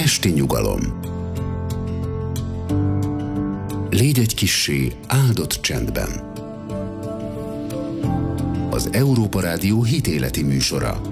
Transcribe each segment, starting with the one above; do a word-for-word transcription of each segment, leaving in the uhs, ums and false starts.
Esti nyugalom. Légy egy kissé áldott csendben. Az Európa Rádió hitéleti műsora.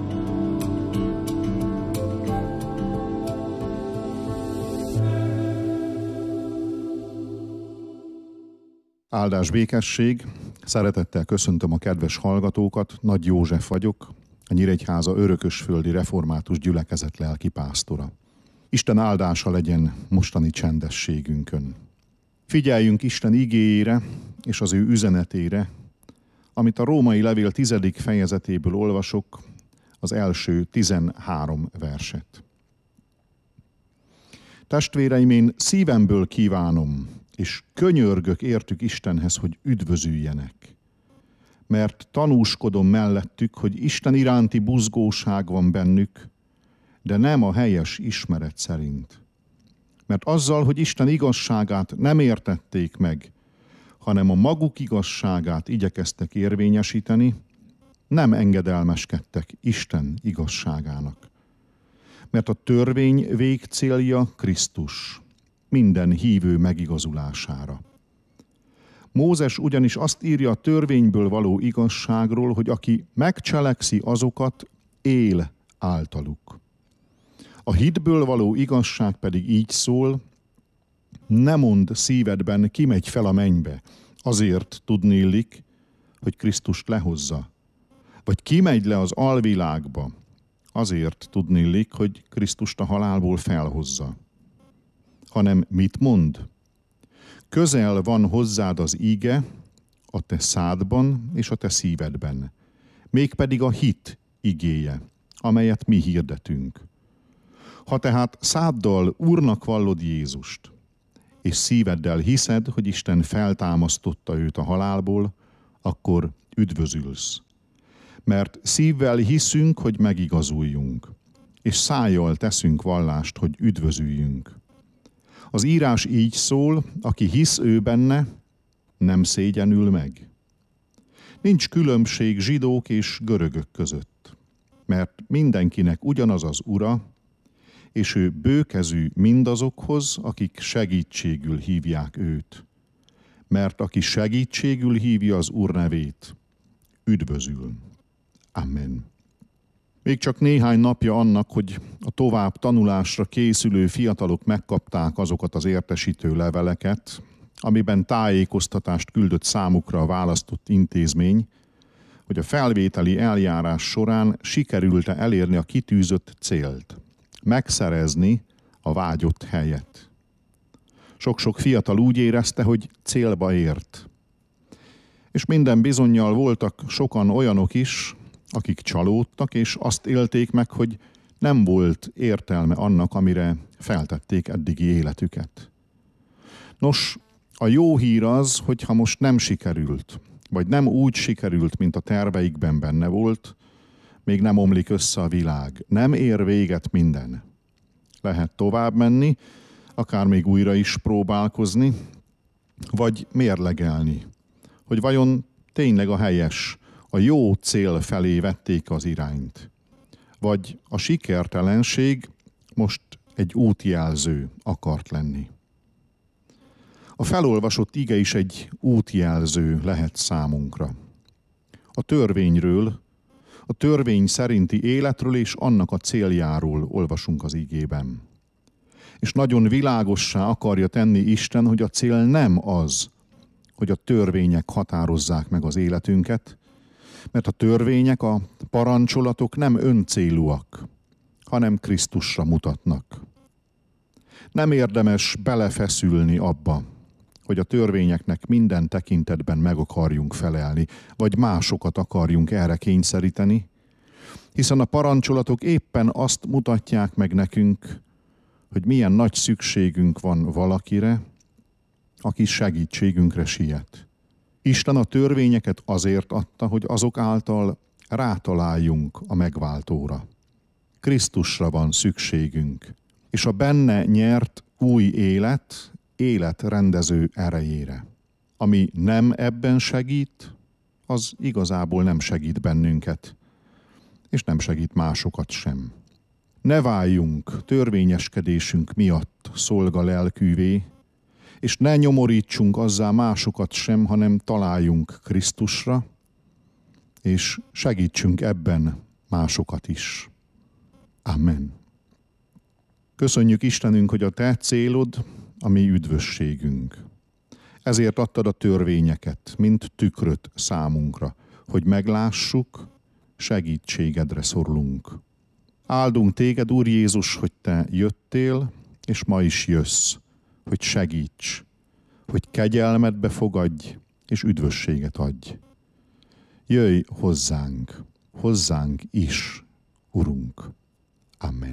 Áldás, békesség! Szeretettel köszöntöm a kedves hallgatókat, Nagy József vagyok, a Nyíregyháza örökösföldi református gyülekezet lelkipásztora. Isten áldása legyen mostani csendességünkön. Figyeljünk Isten igéjére és az ő üzenetére, amit a Római levél tizedik fejezetéből olvasok, az első tizenhárom verset. Testvéreim, én szívemből kívánom, és könyörgök értük Istenhez, hogy üdvözüljenek. Mert tanúskodom mellettük, hogy Isten iránti buzgóság van bennük, de nem a helyes ismeret szerint. Mert azzal, hogy Isten igazságát nem értették meg, hanem a maguk igazságát igyekeztek érvényesíteni, nem engedelmeskedtek Isten igazságának. Mert a törvény végcélja Krisztus, minden hívő megigazulására. Mózes ugyanis azt írja a törvényből való igazságról, hogy aki megcselekszi azokat, él általuk. A hitből való igazság pedig így szól, ne mondd szívedben, ki megy fel a mennybe, azért tudnélik, hogy Krisztust lehozza. Vagy ki megy le az alvilágba, azért tudnélik, hogy Krisztust a halálból felhozza. Hanem mit mond? Közel van hozzád az íge, a te szádban és a te szívedben, mégpedig a hit igéje, amelyet mi hirdetünk. Ha tehát száddal Úrnak vallod Jézust, és szíveddel hiszed, hogy Isten feltámasztotta őt a halálból, akkor üdvözülsz. Mert szívvel hiszünk, hogy megigazuljunk, és szájjal teszünk vallást, hogy üdvözüljünk. Az írás így szól, aki hisz ő benne, nem szégyenül meg. Nincs különbség zsidók és görögök között, mert mindenkinek ugyanaz az Ura, és ő bőkezű mindazokhoz, akik segítségül hívják őt. Mert aki segítségül hívja az Úr nevét, üdvözül. Amen. Még csak néhány napja annak, hogy a tovább tanulásra készülő fiatalok megkapták azokat az értesítő leveleket, amiben tájékoztatást küldött számukra a választott intézmény, hogy a felvételi eljárás során sikerült-e elérni a kitűzött célt, megszerezni a vágyott helyet. Sok-sok fiatal úgy érezte, hogy célba ért. És minden bizonnyal voltak sokan olyanok is, akik csalódtak, és azt élték meg, hogy nem volt értelme annak, amire feltették eddigi életüket. Nos, a jó hír az, hogy ha most nem sikerült, vagy nem úgy sikerült, mint a terveikben benne volt, még nem omlik össze a világ. Nem ér véget minden. Lehet tovább menni, akár még újra is próbálkozni, vagy mérlegelni, hogy vajon tényleg a helyes, a jó cél felé vették az irányt. Vagy a sikertelenség most egy útjelző akart lenni. A felolvasott ige is egy útjelző lehet számunkra. A törvényről, a törvény szerinti életről és annak a céljáról olvasunk az igében. És nagyon világossá akarja tenni Isten, hogy a cél nem az, hogy a törvények határozzák meg az életünket, mert a törvények, a parancsolatok nem öncélúak, hanem Krisztusra mutatnak. Nem érdemes belefeszülni abba, hogy a törvényeknek minden tekintetben meg akarjunk felelni, vagy másokat akarjunk erre kényszeríteni, hiszen a parancsolatok éppen azt mutatják meg nekünk, hogy milyen nagy szükségünk van valakire, aki segítségünkre siet. Isten a törvényeket azért adta, hogy azok által rátaláljunk a megváltóra. Krisztusra van szükségünk, és a benne nyert új élet, életrendező erejére. Ami nem ebben segít, az igazából nem segít bennünket, és nem segít másokat sem. Ne váljunk törvényeskedésünk miatt szolga lelkűvé, és ne nyomorítsunk azzá másokat sem, hanem találjunk Krisztusra, és segítsünk ebben másokat is. Amen. Köszönjük Istenünk, hogy a Te célod a mi üdvösségünk. Ezért adtad a törvényeket, mint tükröt számunkra, hogy meglássuk, segítségedre szorulunk. Áldunk Téged, Úr Jézus, hogy Te jöttél, és ma is jössz, hogy segíts, hogy kegyelmedbe fogadj, és üdvösséget adj. Jöjj hozzánk, hozzánk is, Urunk. Amen.